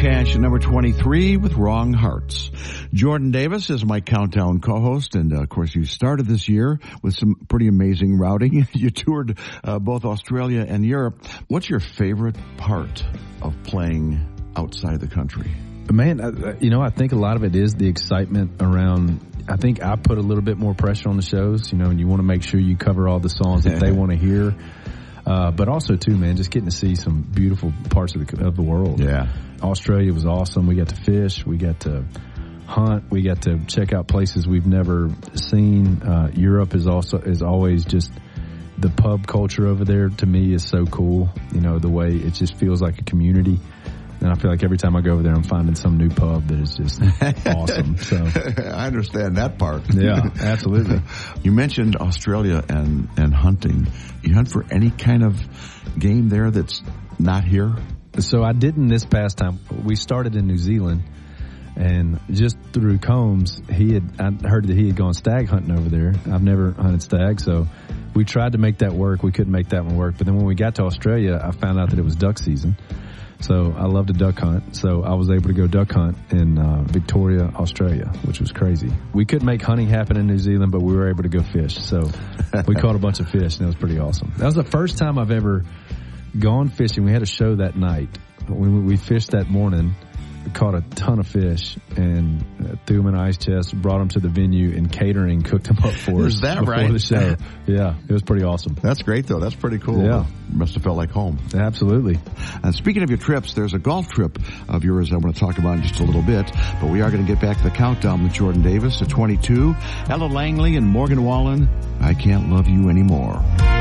Cash at number 23 with Wrong Hearts. Jordan Davis is my countdown co-host, and of course you started this year with some pretty amazing routing. You toured both Australia and Europe. What's your favorite part of playing outside the country? Man, I think a lot of it is the excitement around. I think I put a little bit more pressure on the shows, and you want to make sure you cover all the songs that they want to hear. But also, too, man, just getting to see some beautiful parts of the world. Yeah. Australia was awesome. We got to fish. We got to hunt. We got to check out places we've never seen. Europe is always just the pub culture over there, to me, is so cool. The way it just feels like a community. And I feel like every time I go over there, I'm finding some new pub that is just awesome. So I understand that part. Yeah, absolutely. You mentioned Australia and hunting. You hunt for any kind of game there that's not here? So I didn't this past time. We started in New Zealand, and just through Combs, I heard that he had gone stag hunting over there. I've never hunted stag, so we tried to make that work. We couldn't make that one work. But then when we got to Australia, I found out that it was duck season. So I love to duck hunt. So I was able to go duck hunt in Victoria, Australia, which was crazy. We couldn't make hunting happen in New Zealand, but we were able to go fish. So we caught a bunch of fish, and it was pretty awesome. That was the first time I've ever gone fishing. We had a show that night. We fished that morning. We caught a ton of fish and threw them in an ice chest, brought them to the venue, and catering cooked them up for us. Is that before right? The show. Yeah, it was pretty awesome. That's great, though. That's pretty cool. Yeah. Must have felt like home. Absolutely. And speaking of your trips, there's a golf trip of yours I want to talk about in just a little bit, but we are going to get back to the countdown with Jordan Davis at 22, Ella Langley and Morgan Wallen, I Can't Love You Anymore.